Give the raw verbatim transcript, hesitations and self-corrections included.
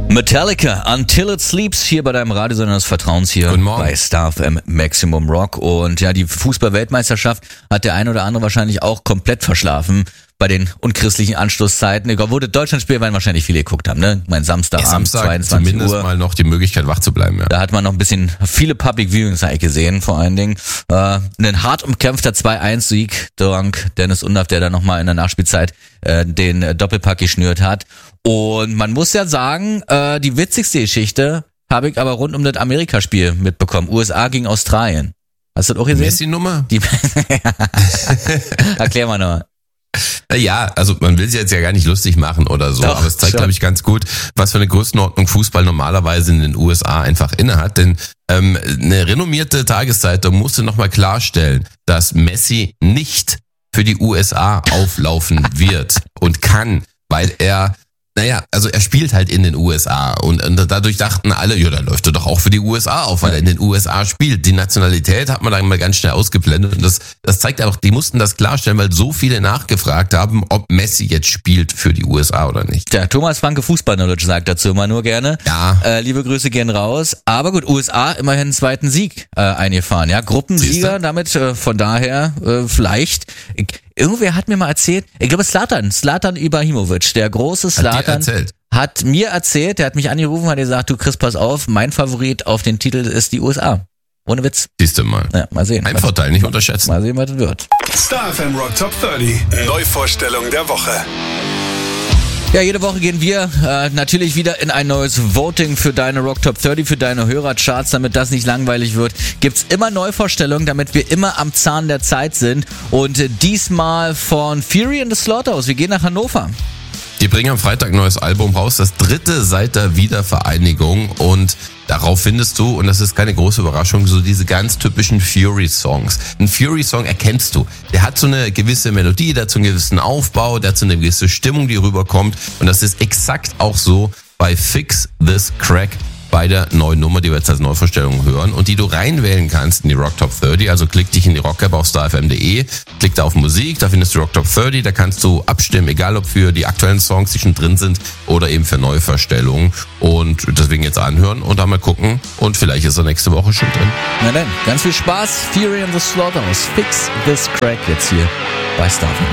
Metallica, Until It Sleeps, hier bei deinem Radiosender des Vertrauens hier bei Star F M Maximum Rock. Und ja, die Fußball-Weltmeisterschaft hat der ein oder andere wahrscheinlich auch komplett verschlafen bei den unchristlichen Anstoßzeiten. Obwohl das Deutschlandspiel werden wahrscheinlich viele geguckt haben, ne? Mein Samstagabend, ja, Samstag zweiundzwanzig Uhr. Zumindest mal noch die Möglichkeit, wach zu bleiben, ja. Da hat man noch ein bisschen viele Public Viewings eigentlich gesehen, vor allen Dingen. Äh, ein hart umkämpfter zwei eins Sieg dank Dennis Undaff, der da nochmal in der Nachspielzeit äh, den Doppelpack geschnürt hat. Und man muss ja sagen, äh, die witzigste Geschichte habe ich aber rund um das Amerikaspiel mitbekommen. U S A gegen Australien. Hast du das auch gesehen? Messi-Nummer? Die Erklär mal noch. Ja, also man will sich jetzt ja gar nicht lustig machen oder so, Doch, aber es zeigt, schon. glaube ich, ganz gut, was für eine Größenordnung Fußball normalerweise in den U S A einfach innehat. Denn ähm, eine renommierte Tageszeitung musste nochmal klarstellen, dass Messi nicht für die U S A auflaufen wird und kann, weil er, naja, also er spielt halt in den U S A und, und dadurch dachten alle, ja, dann läuft er doch auch für die U S A auf, weil er in den U S A spielt. Die Nationalität hat man dann mal ganz schnell ausgeblendet und das, das zeigt einfach, die mussten das klarstellen, weil so viele nachgefragt haben, ob Messi jetzt spielt für die U S A oder nicht. Der Thomas Franke Fußball-Knowledge sagt dazu immer nur gerne. Ja. Äh, liebe Grüße gehen raus. Aber gut, U S A immerhin einen zweiten Sieg äh, eingefahren. Ja, Gruppensieger Siehste? damit, äh, von daher äh, vielleicht. Ich, irgendwer hat mir mal erzählt, ich glaube Zlatan, Zlatan Ibrahimovic, der große Hat dir Zlatan, erzählt? hat mir erzählt, der hat mich angerufen, hat gesagt, du Chris, pass auf, mein Favorit auf den Titel ist die U S A. Ohne Witz. Siehst du mal. Ja, mal sehen. Ein was, Vorteil, nicht unterschätzen. Mal sehen, was das wird. Star F M Rock Top dreißig. Neuvorstellung der Woche. Ja, jede Woche gehen wir äh, natürlich wieder in ein neues Voting für deine Rock Top dreißig, für deine Hörercharts. Damit das nicht langweilig wird, gibt's immer Neuvorstellungen, damit wir immer am Zahn der Zeit sind. Und äh, diesmal von Fury and the Slaughterhouse. Wir gehen nach Hannover. Die bringen am Freitag ein neues Album raus, das dritte seit der Wiedervereinigung und darauf findest du, und das ist keine große Überraschung, so diese ganz typischen Fury-Songs. Ein Fury-Song erkennst du. Der hat so eine gewisse Melodie, der hat so einen gewissen Aufbau, der hat so eine gewisse Stimmung, die rüberkommt und das ist exakt auch so bei Fix This Crack, bei der neuen Nummer, die wir jetzt als Neuvorstellung hören und die du reinwählen kannst in die Rock Top dreißig. Also klick dich in die Rock-App auf star f m punkt d e, klick da auf Musik, da findest du Rock Top dreißig, da kannst du abstimmen, egal ob für die aktuellen Songs, die schon drin sind oder eben für Neuvorstellungen und deswegen jetzt anhören und dann mal gucken und vielleicht ist er nächste Woche schon drin. Na dann, ganz viel Spaß. Fury and the Slaughterhouse. Fix This Crack jetzt hier bei Star F M.